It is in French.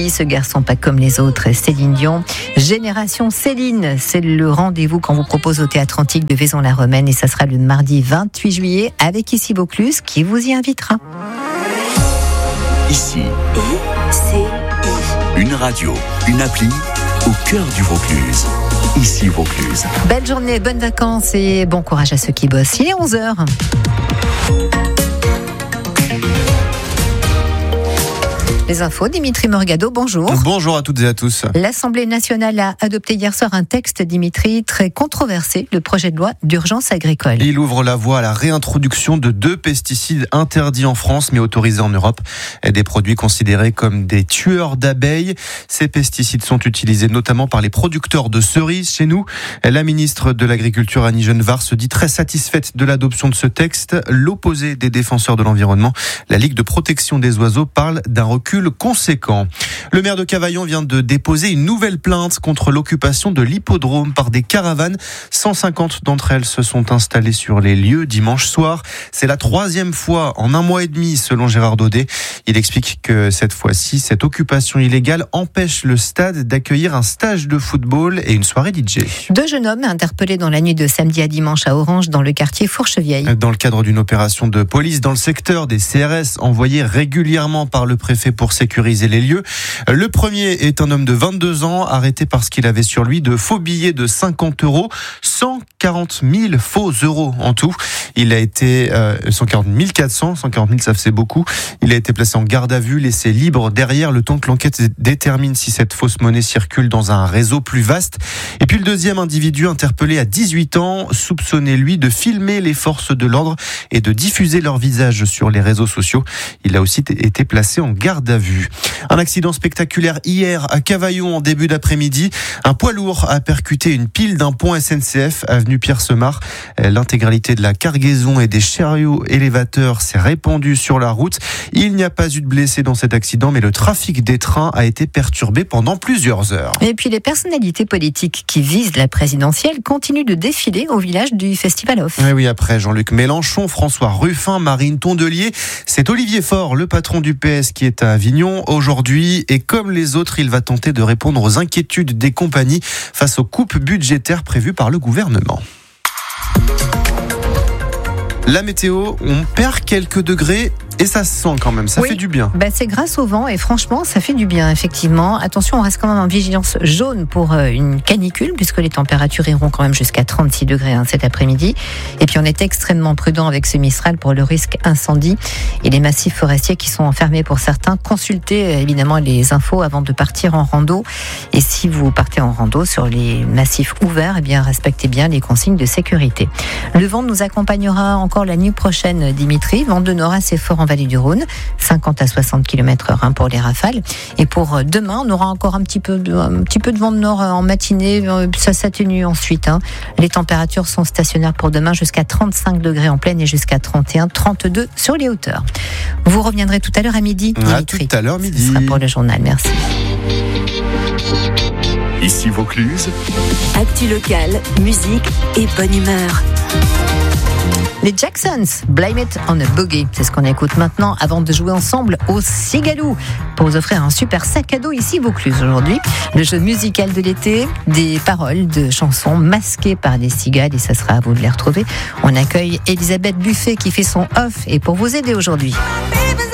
vie, ce garçon pas comme les autres, Céline Dion. Génération Céline, c'est le rendez-vous qu'on vous propose au Théâtre Antique de Vaison-la-Romaine et ça sera le mardi 28 juillet avec Ici Vaucluse qui vous y invitera. Ici, une radio, une appli au cœur du Vaucluse. Ici Vaucluse. Belle journée, bonnes vacances et bon courage à ceux qui bossent. Il est 11h. Les infos, Dimitri Morgado, bonjour. Bonjour à toutes et à tous. L'Assemblée nationale a adopté hier soir un texte, Dimitri, très controversé, le projet de loi d'urgence agricole. Il ouvre la voie à la réintroduction de 2 pesticides interdits en France mais autorisés en Europe. Des produits considérés comme des tueurs d'abeilles. Ces pesticides sont utilisés notamment par les producteurs de cerises chez nous. La ministre de l'Agriculture, Annie Genevard, se dit très satisfaite de l'adoption de ce texte. L'opposé des défenseurs de l'environnement, la Ligue de protection des oiseaux, parle d'un recul conséquent. Le maire de Cavaillon vient de déposer une nouvelle plainte contre l'occupation de l'hippodrome par des caravanes. 150 d'entre elles se sont installées sur les lieux dimanche soir. C'est la 3e fois en 1 mois et demi, selon Gérard Daudet. Il explique que cette fois-ci, cette occupation illégale empêche le stade d'accueillir un stage de football et une soirée DJ. 2 jeunes hommes interpellés dans la nuit de samedi à dimanche à Orange, dans le quartier Fourchevieille. Dans le cadre d'une opération de police dans le secteur, des CRS envoyés régulièrement par le préfet pour sécuriser les lieux. Le premier est un homme de 22 ans, arrêté parce qu'il avait sur lui de faux billets de 50 €, 140 000 faux euros en tout. Il a été 140 400, 140 000 ça faisait beaucoup. Il a été placé en garde à vue, laissé libre derrière le temps que l'enquête détermine si cette fausse monnaie circule dans un réseau plus vaste. Et puis le deuxième individu interpellé à 18 ans, soupçonné lui de filmer les forces de l'ordre et de diffuser leur visage sur les réseaux sociaux. Il a aussi été placé en garde à vue. Un accident spectaculaire hier à Cavaillon en début d'après-midi. Un poids lourd a percuté une pile d'un pont SNCF avenue Pierre-Semard. L'intégralité de la cargaison et des chariots élévateurs s'est répandue sur la route. Il n'y a pas eu de blessés dans cet accident, mais le trafic des trains a été perturbé pendant plusieurs heures. Et puis les personnalités politiques qui visent la présidentielle continuent de défiler au village du Festival Off. Oui, après Jean-Luc Mélenchon, François Ruffin, Marine Tondelier, c'est Olivier Faure, le patron du PS, qui est à Avignon aujourd'hui. Et comme les autres, il va tenter de répondre aux inquiétudes des compagnies face aux coupes budgétaires prévues par le gouvernement. La météo, on perd quelques degrés et ça se sent quand même, ça fait du bien. C'est grâce au vent et franchement, ça fait du bien, effectivement. Attention, on reste quand même en vigilance jaune pour une canicule puisque les températures iront quand même jusqu'à 36 degrés cet après-midi. Et puis on est extrêmement prudent avec ce Mistral pour le risque incendie et les massifs forestiers qui sont enfermés pour certains. Consultez évidemment les infos avant de partir en rando. Et si vous partez en rando sur les massifs ouverts, respectez bien les consignes de sécurité. Le vent nous accompagnera encore la nuit prochaine, Dimitri. Vent de nord assez fort en vallée du Rhône, 50 à 60 km/h pour les rafales. Et pour demain, on aura encore un petit peu de vent de nord en matinée. Ça s'atténue ensuite. Les températures sont stationnaires pour demain jusqu'à 35 degrés en plaine et jusqu'à 31, 32 sur les hauteurs. Vous reviendrez tout à l'heure à midi, Dimitri. À tout à l'heure midi. Ce sera pour le journal. Merci. Ici Vaucluse. Actu locale, musique et bonne humeur. Les Jacksons, Blame It on a Boogie, c'est ce qu'on écoute maintenant avant de jouer ensemble au Cigalou pour vous offrir un super sac à dos ici Vaucluse aujourd'hui. Le jeu musical de l'été, des paroles de chansons masquées par des cigales et ça sera à vous de les retrouver. On accueille Elisabeth Buffet qui fait son off et pour vous aider aujourd'hui.